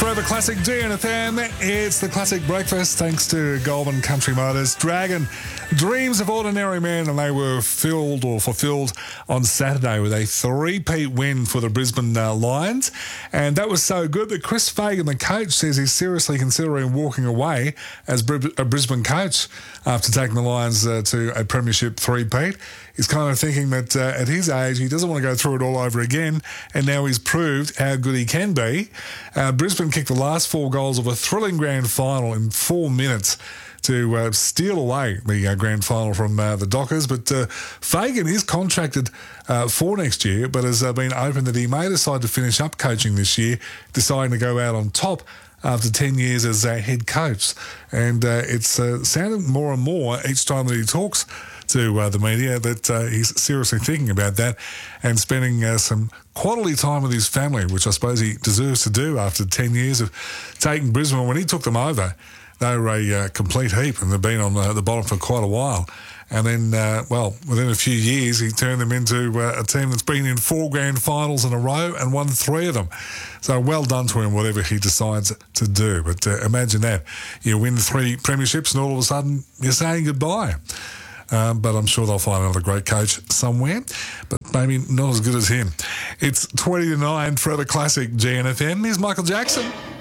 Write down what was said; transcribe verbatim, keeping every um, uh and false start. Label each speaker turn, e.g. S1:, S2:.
S1: Forever Classic D N F M. It's the Classic Breakfast thanks to Goulburn Country Motors. Dragon, dreams of ordinary men, and they were filled or fulfilled on Saturday with a three-peat win for the Brisbane uh, Lions. And that was so good that Chris Fagan, the coach, says he's seriously considering walking away as a Brisbane coach after taking the Lions uh, to a premiership three-peat. He's kind of thinking that uh, at his age, he doesn't want to go through it all over again, and now he's proved how good he can be. Uh, Brisbane kicked the last four goals of a thrilling grand final in four minutes to uh, steal away the uh, grand final from uh, the Dockers. But uh, Fagan is contracted uh, for next year, but has uh, been open that he may decide to finish up coaching this year, deciding to go out on top after ten years as uh, head coach. And uh, it's uh, sounding more and more each time that he talks to uh, the media that uh, he's seriously thinking about that and spending uh, some quality time with his family, which I suppose he deserves to do after ten years of taking Brisbane. When he took them over, they were a uh, complete heap and they've been on the, the bottom for quite a while. And then, uh, well, within a few years, he turned them into uh, a team that's been in four grand finals in a row and won three of them. So well done to him, whatever he decides to do. But uh, imagine that. You win three premierships and all of a sudden you're saying goodbye. Um, but I'm sure they'll find another great coach somewhere, but maybe not as good as him. It's twenty to nine, Forever Classic G N F M. Here's Michael Jackson.